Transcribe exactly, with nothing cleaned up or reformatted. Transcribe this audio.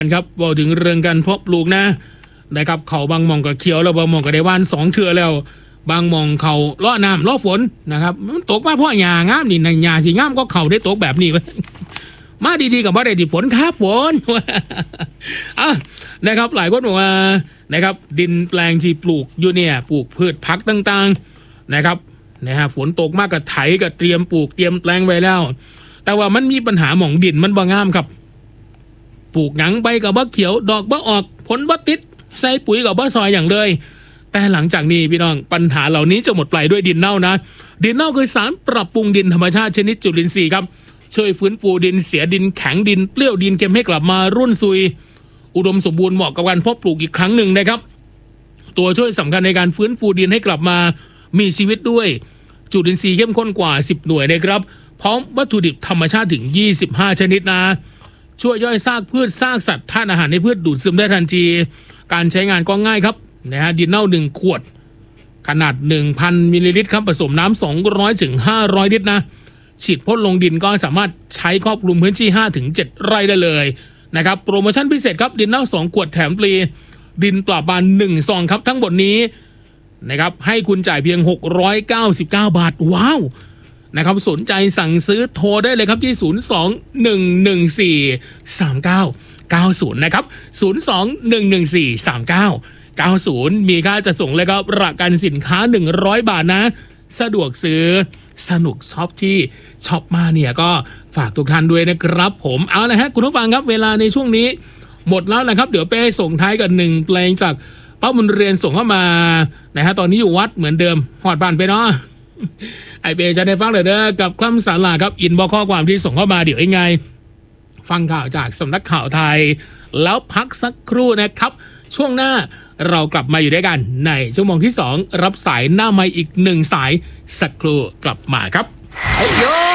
ครับบอกถึงเรื่องการเพาะปลูกนะนะครับเขาบางมองก็เขียวแล้วบางมองก็ได้ว่านสองเทือแล้วบางมองเขาล่อน้ำล่อฝนนะครับมันตกมาเพราะหญ้างามนี่ในหญ้าสีงามก็เขาได้ตกแบบนี้ไว้มาดีๆกับว่าได้ดีฝนครับฝนอ่ะนะครับหลายคนบอกว่านะครับดินแปลงที่ปลูกอยู่เนี่ยปลูกพืชผักต่างๆนะครับนะฮะฝนตกมากกับไถกับเตรียมปลูกเตรียมแปลงไว้แล้วแต่ว่ามันมีปัญหาหม่องดินมันบ่งามครับปลูกหยังใบกับบ่เขียวดอกบ่ออกผลบ่ติดใส่ปุ๋ยกับบ่ซอยอย่างเลยแต่หลังจากนี้พี่น้องปัญหาเหล่านี้จะหมดไปด้วยดินเน่านะดินเน่าคือสารปรับปรุงดินธรรมชาติชนิดจุลินทรีย์ครับช่วยฟื้นฟูดินเสียดินแข็งดินเปรี้ยวดินเค็มให้กลับมารุ่นซุยอุดมสมบูรณ์เหมาะกับการเพาะปลูกอีกครั้งหนึ่งนะครับตัวช่วยสำคัญในการฟื้นฟูดินให้กลับมามีชีวิตด้วยจุลินทรีย์เข้มข้นกว่าสิบหน่วยนะครับพร้อมวัตถุดิบธรรมชาติถึงยี่สิบห้าชนิดนะช่วยย่อยซากพืชซากสัตว์ธาตุอาหารในพืชดูดซึมได้ทันทีการใช้งานก็ง่ายครับนะฮะดินเน่าหนึ่งขวดขนาด หนึ่งพัน มิลลิลิตรครับผสมน้ำสองร้อยถึงห้าร้อยลิตรนะฉีดพ่นลงดินก็สามารถใช้ครอบคลุมพื้นที่ ห้าถึงเจ็ด ไร่ได้เลยนะครับโปรโมชั่นพิเศษครับดินเน่าสองขวดแถมฟรีดินปราบปานหนึ่งซองครับทั้งหมดนี้นะครับให้คุณจ่ายเพียงหกร้อยเก้าสิบเก้าบาทว้าวนะครับสนใจสั่งซื้อโทรได้เลยครับที่ศูนย์ สอง หนึ่ง หนึ่ง สี่ สาม เก้า เก้า ศูนย์นะครับศูนย์ สอง หนึ่ง หนึ่ง สี่ สาม เก้า เก้า ศูนย์มีค่าจัดส่งและก็ประกันสินค้าหนึ่งร้อยบาทนะสะดวกซื้อสนุกช็อปที่ช็อปมาเนี่ยก็ฝากทุกท่านด้วยนะครับผมเอาละฮะคุณผู้ฟังครับเวลาในช่วงนี้หมดแล้วนะครับเดี๋ยวเป้ส่งท้ายกันหนึ่งเพลงจากป้าบุญเรียนส่งเข้ามานะฮะตอนนี้อยู่วัดเหมือนเดิมหอดบ้านไปเนาะไอเป้จะได้ฟังเลยเด้อกับคำสาราครับอินบ็อกซ์ข้อความที่ส่งเข้ามาเดี๋ยวยังไงฟังข่าวจากสำนักข่าวไทยแล้วพักสักครู่นะครับช่วงหน้าเรากลับมาอยู่ด้วยกันในชั่วโมงที่สองรับสายหน้าไมค์อีกหนึ่งสายสักครู่กลับมาครับ